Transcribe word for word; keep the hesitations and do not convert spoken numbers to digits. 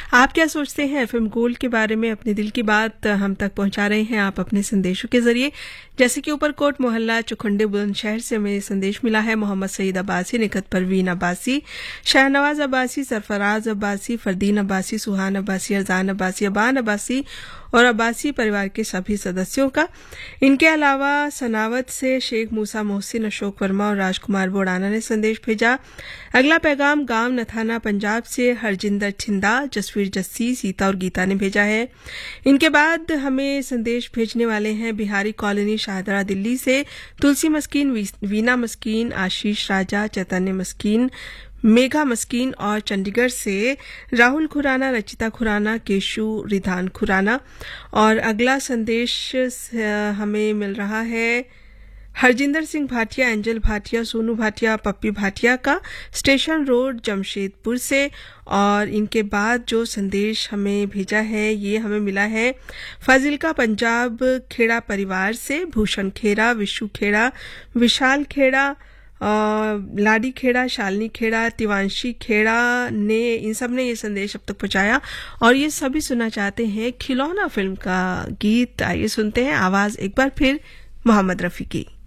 आप क्या सोचते हैं एफएम गोल्ड के बारे में? अपने दिल की बात हम तक पहुंचा रहे हैं आप अपने संदेशों के जरिए। जैसे कि ऊपरकोट मोहल्ला चुखंडे बुलंदशहर से हमें संदेश मिला है। मोहम्मद सईद अब्बासी, निकत परवीन अब्बासी, शाहनवाज अब्बासी, सरफराज अब्बासी, फरदीन अब्बासी, सुहान अब्बासी, अजान अब्बासी, अबान अब्बासी और अब्बासी परिवार के सभी सदस्यों का। इनके अलावा सनावत से शेख मूसा मोहसिन, अशोक वर्मा और राजकुमार बोड़ाना ने संदेश भेजा। अगला पैगाम गांव नथाना पंजाब से हरजिंदर छिंदा, जसवीर जस्सी, सीता और गीता ने भेजा है। इनके बाद हमें संदेश भेजने वाले हैं बिहारी कॉलोनी शाहदरा दिल्ली से तुलसी मस्कीन, वीना मस्कीन, आशीष राजा, चैतन्य मस्कीन, मेघा मस्कीन और चंडीगढ़ से राहुल खुराना, रचिता खुराना, केशु रिधान खुराना। और अगला संदेश हमें मिल रहा है हरजिंदर सिंह भाटिया, एंजल भाटिया, सोनू भाटिया, पप्पी भाटिया का, स्टेशन रोड जमशेदपुर से। और इनके बाद जो संदेश हमें भेजा है ये हमें मिला है फाजिलका पंजाब खेड़ा परिवार से। भूषण खेड़ा, विशु खेड़ा, विशाल खेड़ा, लाडी खेड़ा, शालिनी खेड़ा, तिवांशी खेड़ा ने इन सब ने ये संदेश अब तक पहुंचाया। और ये सभी सुनना चाहते हैं खिलौना फिल्म का गीत। आइए सुनते हैं आवाज एक बार फिर मोहम्मद रफी की।